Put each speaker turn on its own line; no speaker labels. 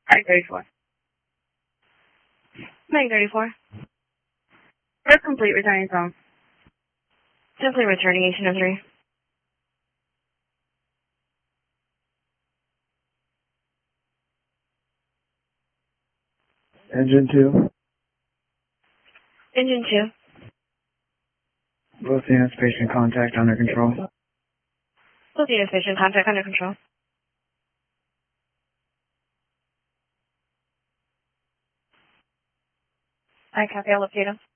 Mike 34. Mike 34. We're complete returning phone. Simply returning 1803.
Engine 2.
Engine 2.
Both units patient contact under control.
Both units patient contact under control. I copy, I'll locate him.